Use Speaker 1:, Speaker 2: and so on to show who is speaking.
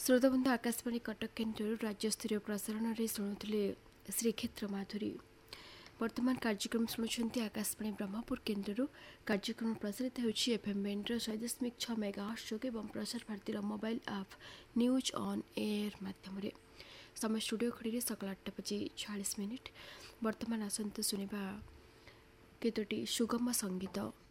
Speaker 1: श्रोताबंधु आकाशवाणी कटक केन्द्र राज्यस्तरीय प्रसारण में शुणुले श्रीक्षेत्र माधुरी। वर्तमान कार्यक्रम शुणुंट आकाशवाणी ब्रह्मपुर केन्द्र कार्यक्रम प्रसारित होती एफएम बैंड 100.6 मेगाहर्ट्ज जोगे और प्रसार भारतीय मोबाइल आप न्यूज ऑन एयर माध्यम। समय स्टूडियो खड़ी सकाल 8:40। वर्तमान आसंत सुनिबा केतोटी सुगम संगीत।